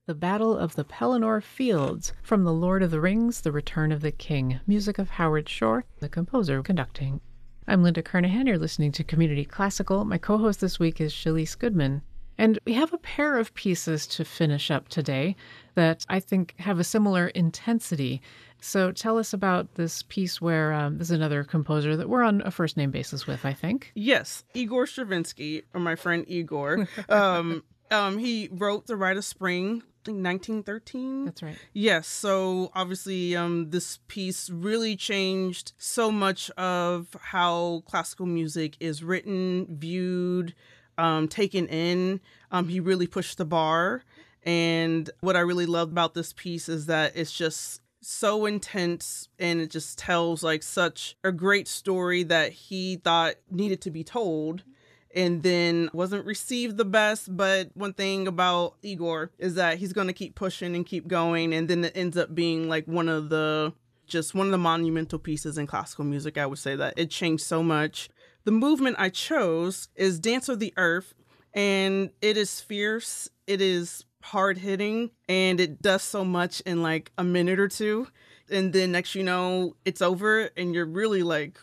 The Battle of the Pelennor Fields, from The Lord of the Rings, The Return of the King, music of Howard Shore, the composer conducting. I'm Linda Kernahan, you're listening to Community Classical. My co-host this week is Shalise Goodman. And we have a pair of pieces to finish up today that I think have a similar intensity. So tell us about this piece where this is another composer that we're on a first-name basis with, I think. Yes, Igor Stravinsky, or my friend Igor. He wrote The Rite of Spring, I think 1913. That's right. Yes, so obviously this piece really changed so much of how classical music is written, viewed, taken in. He really pushed the bar. And what I really loved about this piece is that it's just so intense, and it just tells like such a great story that he thought needed to be told, and then wasn't received the best. But one thing about Igor is that he's going to keep pushing and keep going, and then it ends up being like one of the monumental pieces in classical music. I would say that it changed so much. The movement I chose is Dance of the Earth, and it is fierce, it is hard hitting, and it does so much in like a minute or two, and then next you know it's over, and you're really like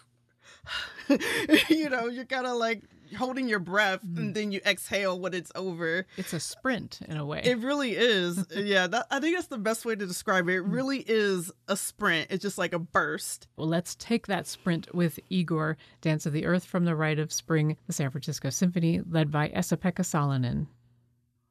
you're kind of like holding your breath, and then you exhale when it's over. It's a sprint in a way. It really is. Yeah, I think that's the best way to describe it. It really is a sprint. It's just like a burst. Well, let's take that sprint with Igor, Dance of the Earth from The Rite of Spring, the San Francisco Symphony, led by Esa-Pekka Salonen.